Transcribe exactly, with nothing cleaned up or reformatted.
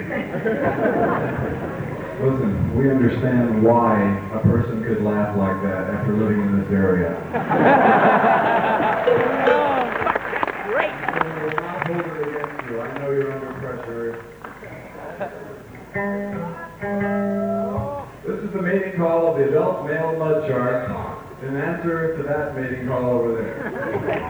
Listen, we understand why a person could laugh like that after living in this area. Great. I will not hold it against you. I know you're under pressure. This is the mating call of the adult male mud shark. In answer to that mating call over there.